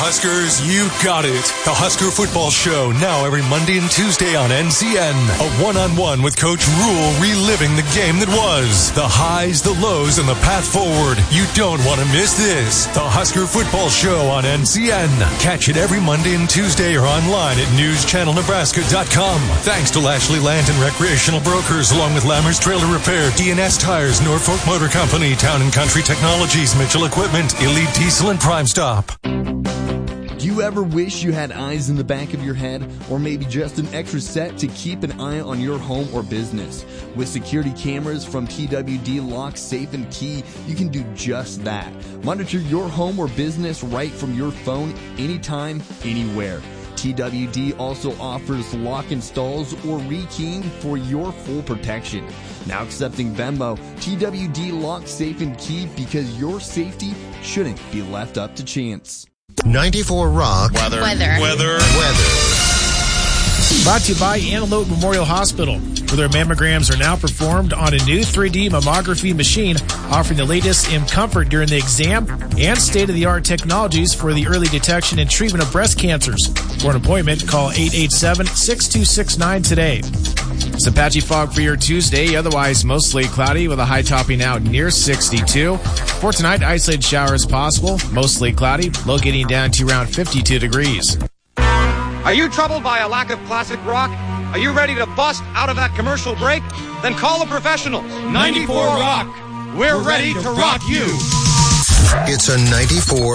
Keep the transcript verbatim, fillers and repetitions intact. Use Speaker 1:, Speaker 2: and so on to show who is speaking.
Speaker 1: Huskers, you got it. The Husker Football Show, now every Monday and Tuesday on N C N. A one-on-one with Coach Rule, reliving the game that was. The highs, the lows, and the path forward. You don't want to miss this. The Husker Football Show on N C N. Catch it every Monday and Tuesday or online at news channel nebraska dot com. Thanks to Lashley Land and Recreational Brokers, along with Lammers Trailer Repair, D and S Tires, Norfolk Motor Company, Town and Country Technologies, Mitchell Equipment, Elite Diesel, and Prime Stop.
Speaker 2: Do you ever wish you had eyes in the back of your head, or maybe just an extra set to keep an eye on your home or business? With security cameras from T W D Lock, Safe and Key, you can do just that. Monitor your home or business right from your phone, anytime, anywhere. T W D also offers lock installs or rekeying for your full protection. Now accepting Venmo, T W D Lock, Safe and Key, because your safety shouldn't be left up to chance.
Speaker 3: ninety-four Rock.
Speaker 4: Weather.
Speaker 5: Weather.
Speaker 4: Weather.
Speaker 3: Weather.
Speaker 6: Brought to you by Antelope Memorial Hospital, where their mammograms are now performed on a new three D mammography machine, offering the latest in comfort during the exam and state-of-the-art technologies for the early detection and treatment of breast cancers. For an appointment, call eight eight seven, six two six nine today.
Speaker 7: Some patchy fog for your Tuesday, otherwise mostly cloudy with a high topping out near sixty-two. For tonight, isolated showers possible, mostly cloudy, low getting down to around fifty-two degrees.
Speaker 8: Are you troubled by a lack of classic rock? Are you ready to bust out of that commercial break? Then call the professionals.
Speaker 4: ninety-four Rock.
Speaker 8: We're ready to rock you.
Speaker 3: It's a ninety-four